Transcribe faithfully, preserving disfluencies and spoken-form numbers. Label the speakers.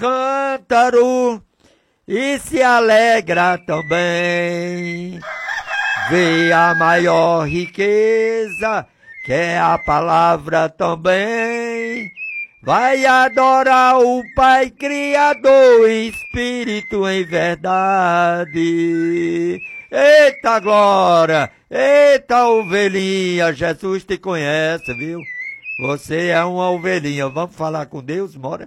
Speaker 1: cântaro e se alegra também. Vê a maior riqueza, que é a palavra também. Vai adorar o Pai Criador, em espírito, em verdade. Eita glória, eita ovelhinha, Jesus te conhece, viu? Você é uma ovelhinha. Vamos falar com Deus, bora?